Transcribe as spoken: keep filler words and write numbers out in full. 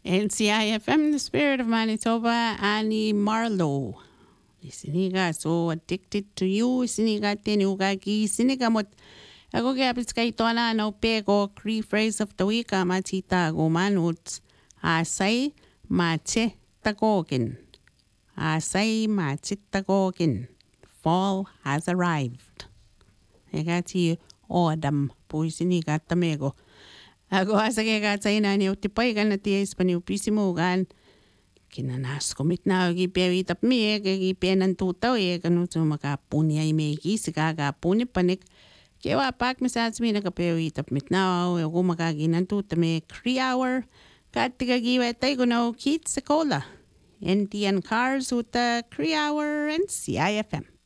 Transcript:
N C I F M, the spirit of Manitoba, Annie Marlowe. Isiniga so addicted to you, isiniga tenuga gi isiniga mot. Ako kaya piskay to na no pego cree phrase of the week amatita gomanut. Asay mate tagogin. Asay mate tagogin. Fall has arrived. Egati odam po isiniga tamego. Ako asa kaya katay na niyo tipay kan na tiyes paniupisimo kan. Kinanas komit na gi pewi tap mi e gi penan tutaw e kanu so makapuni ay me gi sika kapuni panik kewa pak misats mi na kapewi tap mit na o ko makaginan tuta me three hour kat tiga gi wetay kuno kit sa cola N T N cars uta three hour and C I F M.